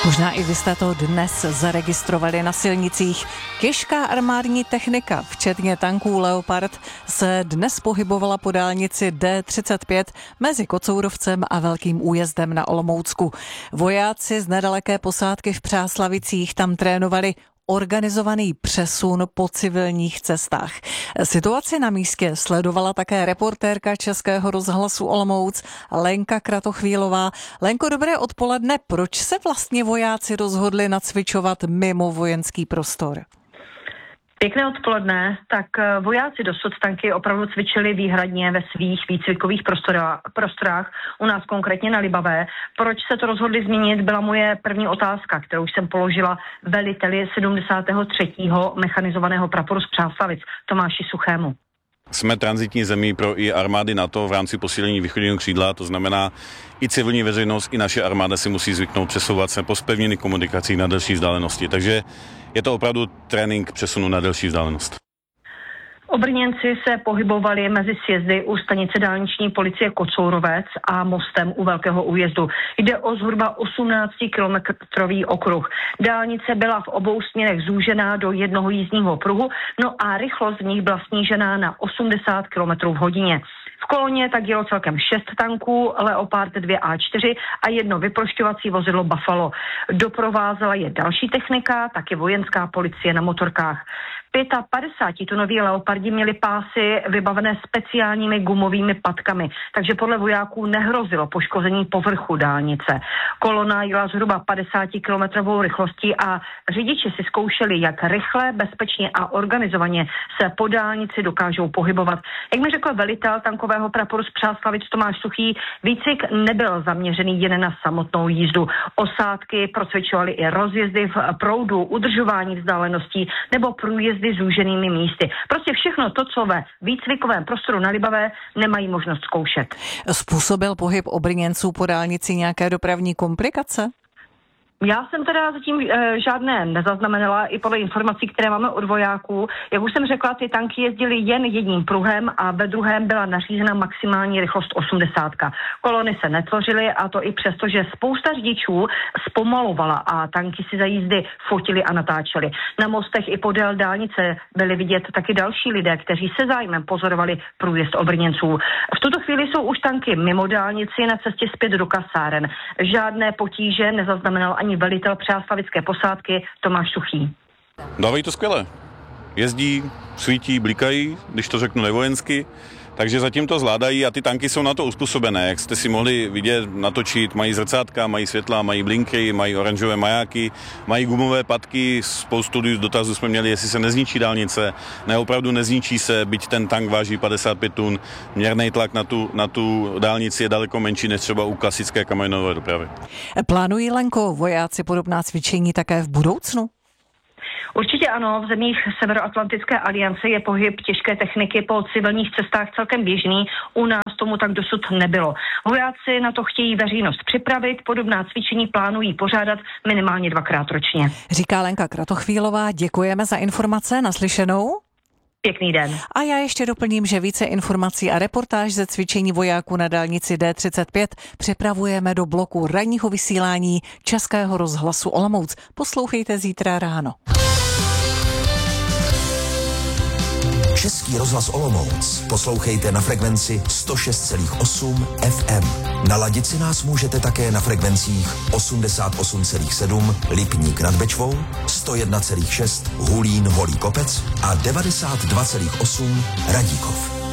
Možná i vy jste to dnes zaregistrovali na silnicích. Těžká armádní technika, včetně tanků Leopard, se dnes pohybovala po dálnici D35 mezi Kocourovcem a Velkým Újezdem na Olomoucku. Vojáci z nedaleké posádky v Přáslavicích tam trénovali organizovaný přesun po civilních cestách. Situaci na místě sledovala také reportérka Českého rozhlasu Olomouc Lenka Kratochvílová. Lenko, dobré odpoledne. Proč se vlastně vojáci rozhodli nacvičovat mimo vojenský prostor? Pěkné odpoledne. Tak vojáci dosud tanky opravdu cvičili výhradně ve svých výcvikových prostorách, u nás konkrétně na Libavé. Proč se to rozhodli změnit, byla moje první otázka, kterou jsem položila veliteli 73. mechanizovaného praporu z Přáslavic Tomáši Suchému. Jsme tranzitní zemí pro i armády NATO v rámci posílení východního křídla, to znamená i civilní veřejnost, i naše armáda si musí zvyknout přesouvat se po zpevněných komunikacích na delší vzdálenosti. Takže je to opravdu trénink přesunu na delší vzdálenost. Obrněnci se pohybovali mezi sjezdy u stanice dálniční policie Kocourovec a mostem u Velkého Újezdu. Jde o zhruba 18-kilometrový okruh. Dálnice byla v obou směrech zúžená do jednoho jízdního pruhu, no a rychlost v nich byla snížená na 80 km v hodině. V koloně tak jelo celkem 6 tanků, Leopard 2 A4 a jedno vyprošťovací vozidlo Buffalo. Doprovázela je další technika, taky vojenská policie na motorkách. 55-tunoví Leopardi měli pásy vybavené speciálními gumovými patkami, takže podle vojáků nehrozilo poškození povrchu dálnice. Kolona jela zhruba 50-kilometrovou rychlostí a řidiči si zkoušeli, jak rychle, bezpečně a organizovaně se po dálnici dokážou pohybovat. Jak mi řekl velitel tankového praporu z Přáslavic Tomáš Suchý, výcvik nebyl zaměřený jen na samotnou jízdu. Osádky procvičovaly i rozjezdy v proudu, udržování vzdáleností nebo průjezdy zúženými místy. Prostě všechno to, co ve výcvikovém prostoru na Libavé nemají možnost zkoušet. Způsobil pohyb obrněnců po dálnici nějaké dopravní komplikace? Já jsem teda zatím žádné nezaznamenala, i podle informací, které máme od vojáků. Jak už jsem řekla, ty tanky jezdily jen jedním pruhem a ve druhém byla nařízena maximální rychlost 80. Kolony se netvořily a to i přesto, že spousta řidičů zpomalovala a tanky si za jízdy fotili a natáčeli. Na mostech i podél dálnice byli vidět taky další lidé, kteří se zájmem pozorovali průjezd obrněnců. V tuto chvíli jsou už tanky mimo dálnici na cestě zpět do kasáren. Žádné potíže nezaznamenal ani velitel přáslavické posádky Tomáš Suchý. Dávají to skvěle. Jezdí, svítí, blikají, když to řeknu nevojensky, takže zatím to zvládají a ty tanky jsou na to uspůsobené. Jak jste si mohli vidět, natočit, mají zrcátka, mají světla, mají blinky, mají oranžové majáky, mají gumové patky. Spoustu dotazů jsme měli, jestli se nezničí dálnice. Ne, opravdu nezničí se, byť ten tank váží 55 tun. Měrný tlak na tu dálnici je daleko menší než třeba u klasické kamionové dopravy. Plánují, Lenko, vojáci podobná cvičení také v budoucnu? Určitě ano, v zemích Severoatlantické aliance je pohyb těžké techniky po civilních cestách celkem běžný, u nás tomu tak dosud nebylo. Vojáci na to chtějí veřejnost připravit, podobná cvičení plánují pořádat minimálně 2krát ročně. Říká Lenka Kratochvílová, děkujeme za informace, naslyšenou. Pěkný den. A já ještě doplním, že více informací a reportáž ze cvičení vojáků na dálnici D35 připravujeme do bloku ranního vysílání Českého rozhlasu Olomouc. Poslouchejte zítra ráno. Český rozhlas Olomouc poslouchejte na frekvenci 106,8 FM. Naladit si nás můžete také na frekvencích 88,7 Lipník nad Bečvou, 101,6 Hulín Holý Kopec a 92,8 Radíkov.